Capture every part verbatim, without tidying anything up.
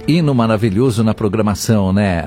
hino maravilhoso na programação, né?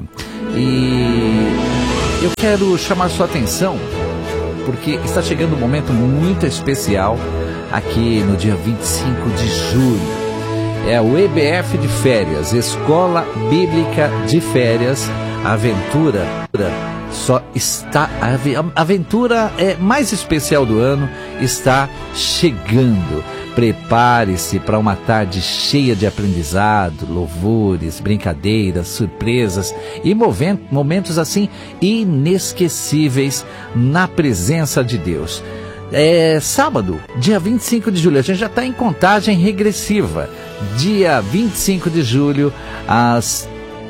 E eu quero chamar sua atenção, porque está chegando um momento muito especial aqui no dia vinte e cinco de julho. É o E B F de férias, Escola Bíblica de Férias, Aventura. Só está a aventura é mais especial do ano, está chegando. Prepare-se para uma tarde cheia de aprendizado, louvores, brincadeiras, surpresas e momentos assim inesquecíveis na presença de Deus. É sábado, dia vinte e cinco de julho, a gente já está em contagem regressiva. Dia vinte e cinco de julho, às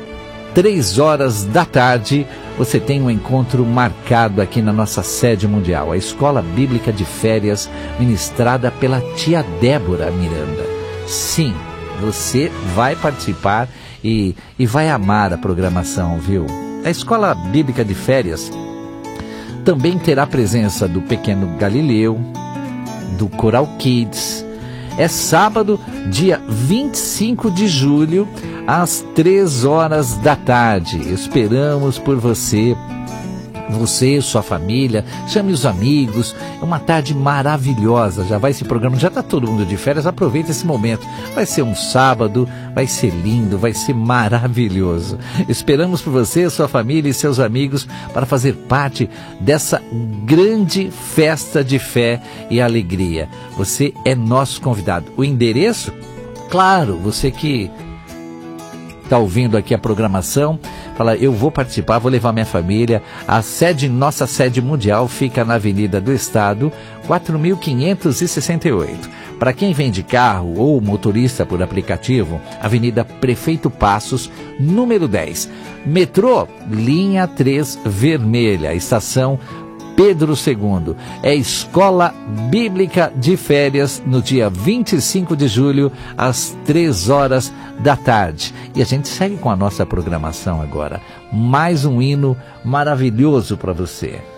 três horas da tarde, você tem um encontro marcado aqui na nossa sede mundial, a Escola Bíblica de Férias, ministrada pela tia Débora Miranda. Sim, você vai participar e, e vai amar a programação, viu? A Escola Bíblica de Férias também terá a presença do Pequeno Galileu, do Coral Kids. É sábado, dia vinte e cinco de julho, às três horas da tarde. Esperamos por você, você, sua família, chame os amigos. É uma tarde maravilhosa, já vai esse programa, já está todo mundo de férias, aproveita esse momento. Vai ser um sábado, vai ser lindo, vai ser maravilhoso. Esperamos por você, sua família e seus amigos para fazer parte dessa grande festa de fé e alegria. Você é nosso convidado. O endereço? Claro, você que está ouvindo aqui a programação, fala, eu vou participar, vou levar minha família. A sede, nossa sede mundial fica na Avenida do Estado, quatro mil quinhentos e sessenta e oito. Para quem vem de carro ou motorista por aplicativo, Avenida Prefeito Passos, número dez. Metrô, linha três vermelha, estação Pedro segundo. É Escola Bíblica de Férias no dia vinte e cinco de julho, às três horas da tarde. E a gente segue com a nossa programação agora. Mais um hino maravilhoso para você.